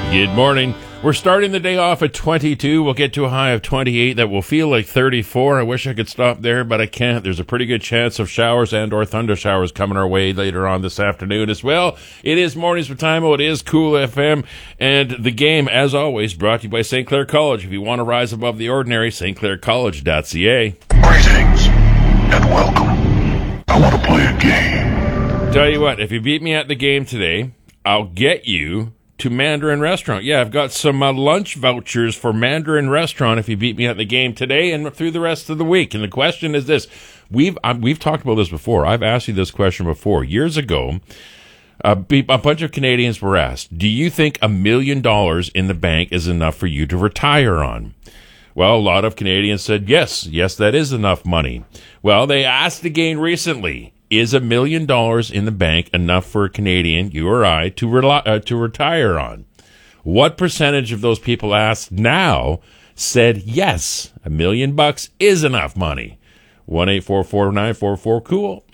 Good morning. We're starting the day off at 22. We'll get to a high of 28 that will feel like 34. I wish I could stop there, but I can't. There's a pretty good chance of showers and or thunder showers coming our way later on this afternoon as well. It is Mornings with Timo. It is Cool FM. And the game, as always, brought to you by St. Clair College. If you want to rise above the ordinary, stclaircollege.ca. Greetings and welcome. I want to play a game. Tell you what, if you beat me at the game today, I'll get you to Mandarin Restaurant. Yeah, I've got some lunch vouchers for Mandarin Restaurant if you beat me at the game today and through the rest of the week. And the question is this. We've talked about this before. I've asked you this question before. Years ago, a bunch of Canadians were asked, do you think $1 million in the bank is enough for you to retire on? Well, a lot of Canadians said, yes, that is enough money. Well, they asked again recently, is $1 million in the bank enough for a Canadian, you or I, to retire on? What percentage of those people asked now said yes, $1 million is enough money? 1-844-944-COOL.